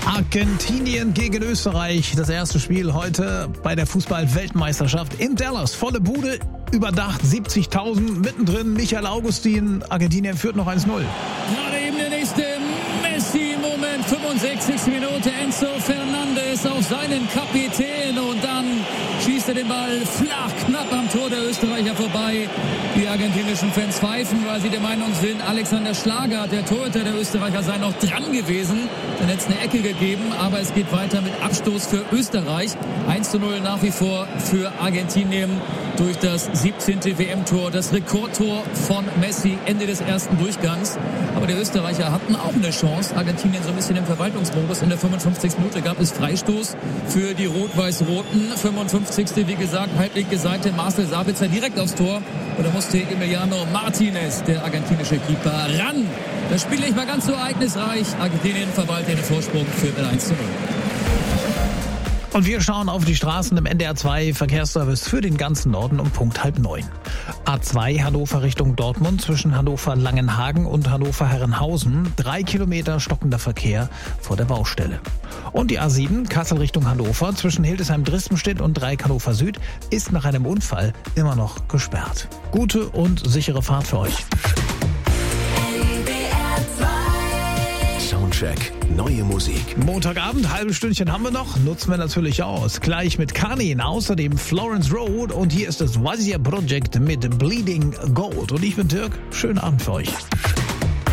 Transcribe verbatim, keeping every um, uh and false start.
Argentinien gegen Österreich. Das erste Spiel heute bei der Fußball-Weltmeisterschaft in Dallas. Volle Bude, überdacht, siebzigtausend. Mittendrin Michael Augustin. Argentinien führt noch eins null. Gerade eben der nächste Messi-Moment. fünfundsechzigste Minute. Enzo Fernandes auf seinen Kapitän. Und dann schießt er den Ball flach, knapp am Tor der Österreicher vorbei. Die argentinischen Fans pfeifen, weil sie der Meinung sind, Alexander Schlager, der Torhüter der Österreicher, sei noch dran gewesen. Dann hätte es eine Ecke gegeben, aber es geht weiter mit Abstoß für Österreich. eins zu null nach wie vor für Argentinien durch das siebzehnte W M-Tor, das Rekordtor von Messi, Ende des ersten Durchgangs. Aber die Österreicher hatten auch eine Chance. Argentinien so ein bisschen im Verwaltungsmodus. In der fünfundfünfzigsten Minute gab es Freistoß für die Rot-Weiß-Roten. fünfundfünfzigste wie gesagt, halblinke Seite, Marcel Sabitzer direkt aufs Tor. Und da musste Emiliano Martinez, der argentinische Keeper, ran. Das Spiel nicht mal ganz so ereignisreich. Argentinien verwaltet den Vorsprung für eins zu null. Und wir schauen auf die Straßen im N D R zwei Verkehrsservice für den ganzen Norden um Punkt halb neun. A zwei Hannover Richtung Dortmund zwischen Hannover-Langenhagen und Hannover-Herrenhausen. Drei Kilometer stockender Verkehr vor der Baustelle. Und die A sieben Kassel Richtung Hannover zwischen Hildesheim-Drispenstedt und Dreieck Hannover Süd ist nach einem Unfall immer noch gesperrt. Gute und sichere Fahrt für euch. Soundcheck, neue Musik. Montagabend, halbes Stündchen haben wir noch, nutzen wir natürlich aus. Gleich mit Kanin, außerdem Florence Road und hier ist das Wazia Project mit Bleeding Gold. Und ich bin Dirk, schönen Abend für euch.